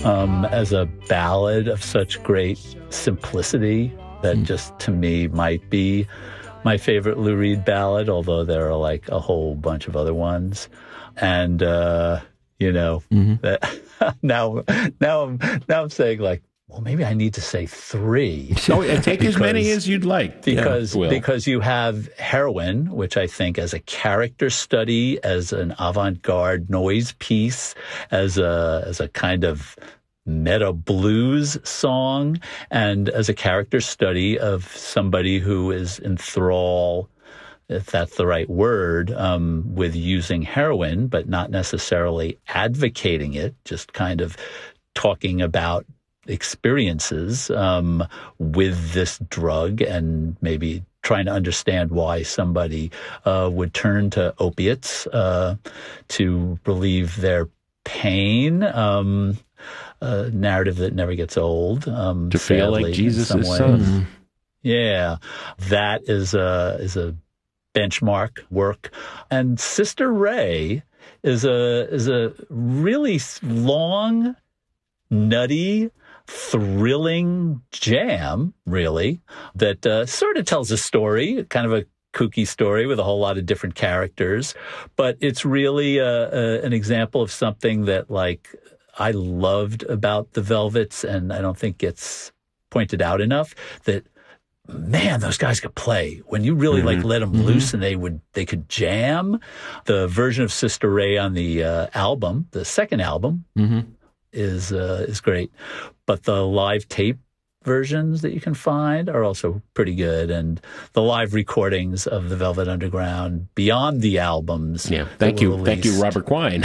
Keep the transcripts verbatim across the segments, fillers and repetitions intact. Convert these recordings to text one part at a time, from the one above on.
um, as a ballad of such great simplicity that mm. just, to me, might be my favorite Lou Reed ballad, although there are like a whole bunch of other ones. And, uh, you know, mm-hmm. that now, now, I'm, now I'm saying like, well, maybe I need to say three. So take because, as many as you'd like. Because yeah, because you have Heroine, which I think as a character study, as an avant-garde noise piece, as a as a kind of meta blues song, and as a character study of somebody who is in thrall, if that's the right word, um, with using heroin, but not necessarily advocating it, just kind of talking about experiences um, with this drug and maybe trying to understand why somebody uh, would turn to opiates uh, to relieve their pain. Um, a narrative that never gets old. Um, to feel sadly, like Jesus' son. Yeah, that is a is a benchmark work. And Sister Ray is a is a really long, nutty, thrilling jam, really, that uh, sort of tells a story, kind of a kooky story with a whole lot of different characters. But it's really uh, uh, an example of something that, like, I loved about the Velvets, and I don't think gets pointed out enough, that, man, those guys could play. When you really, mm-hmm. like, let them mm-hmm. loose and they would they could jam. The version of Sister Ray on the uh, album, the second album, mm-hmm. is uh, is great. But the live tape versions that you can find are also pretty good. And the live recordings of the Velvet Underground beyond the albums. Yeah, thank you. Released, thank you, Robert Quine.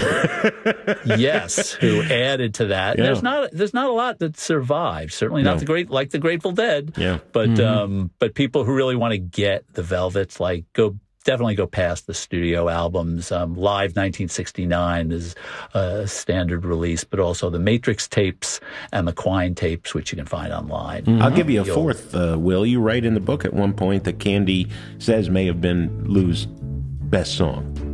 Yes, who added to that. Yeah. There's not there's not a lot that survived. Certainly not no. the great like the Grateful Dead. Yeah. But mm-hmm. um but people who really want to get the Velvets, like, go definitely go past the studio albums. Um, Live nineteen sixty-nine is a standard release, but also the Matrix tapes and the Quine tapes, which you can find online. Mm-hmm. I'll give you a You'll, fourth, uh, Will. You write in the book at one point that Candy says may have been Lou's best song.